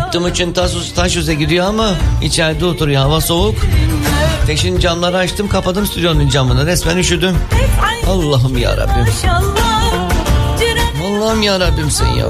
Çıktım için taş yüze gidiyor ama içeride oturuyor, hava soğuk. Peşin camları açtım, kapadım stüdyonun camını, resmen üşüdüm. Allah'ım yarabbim. Allah'ım yarabbim sen ya.